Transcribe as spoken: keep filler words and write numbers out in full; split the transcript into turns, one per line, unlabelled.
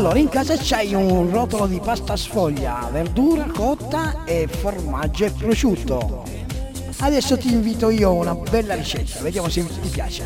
Allora, in casa c'hai un rotolo di pasta sfoglia, verdura cotta e formaggio e prosciutto. Adesso ti invito io a una bella ricetta, vediamo se ti piace.